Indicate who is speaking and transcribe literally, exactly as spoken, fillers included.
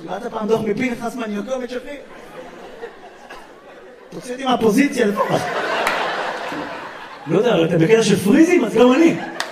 Speaker 1: קראת פעם דוח מפנחס מניוקוביץ' אחי? תוציא אותי מהפוזיציה לפחות. לא יודע, אתה בקטע של פריזים, אז גם אני.